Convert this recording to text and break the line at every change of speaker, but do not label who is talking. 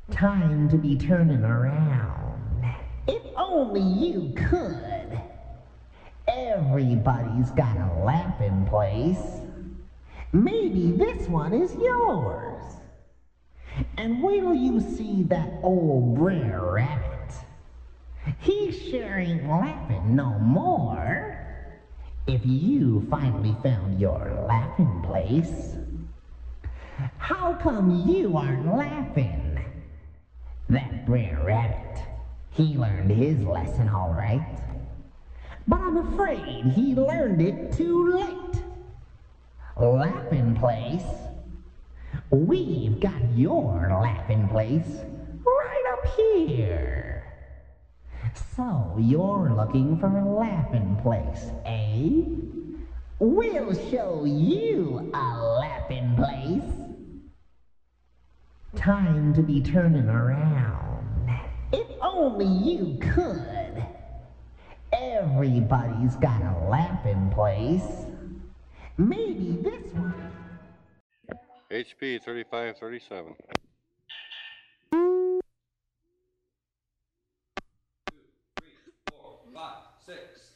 Time to be turning around. If only you could. Everybody's got a laughing place. Maybe this one is yours. And wait till you see that old Brer Rabbit. He sure ain't laughing no more. If you finally found your laughing place, how come you aren't laughing? That Brer Rabbit, he learned his lesson all right. But I'm afraid he learned it too late. Laughing place? We've got your laughing place right up here. So you're looking for a laughing place, eh? We'll show you a laughing place. Time to be turning around. If only you could. Everybody's got a laughing place. Maybe this one.
HP 3537.
5, 6.